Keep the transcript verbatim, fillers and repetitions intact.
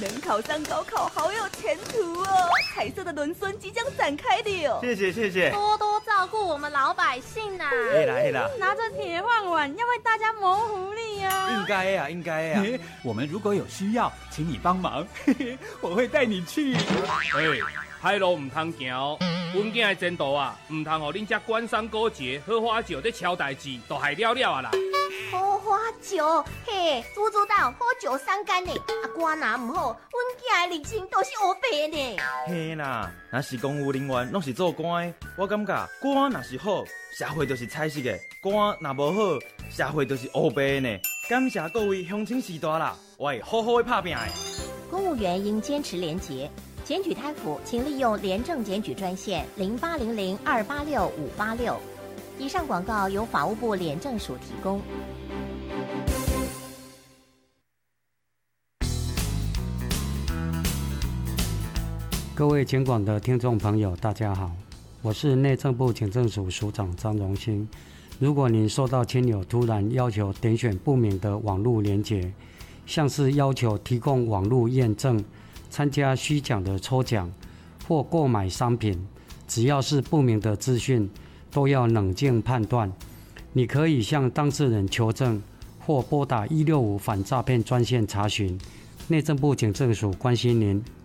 能考上高考，好有前途哦！彩色的轮孙即将展开了。 谢谢谢谢， 多多照顾我们老百姓啊！ 嘿啦嘿啦， 拿着铁饭碗要为大家谋福利啊！ 应该呀应该呀。 我们如果有需要，请你帮忙，嘿嘿，我会带你去。 哎，海路唔通行哦。阮囝的前途啊，唔通互恁遮官商勾结、好花酒在敲代志，都害了了啊啦！ 好花酒，嘿，猪猪蛋好酒伤肝呢。啊，肝若唔好，阮囝的日情都是黑白呢。 嘿啦，若是公务人员，拢是做官的，我感觉官若是好，社会就是彩色的；官若无好，社会就是黑白的呢。感谢各位乡亲时代啦，我会好好的拍拼的。 公务员应坚持廉洁。检举贪腐，请利用廉政检举专线零八零零二八六五八六。以上广告由法务部廉政署提供。 各位警广的听众朋友，大家好，我是内政部警政署署长张荣兴。如果您收到亲友突然要求点选不明的网络连结，像是要求提供网络验证、参加虚假的抽奖或购买商品，只要是不明的资讯，都要冷静判断。你可以向当事人求证，或拨打一六五反诈骗专线查询。内政部警政署关心您。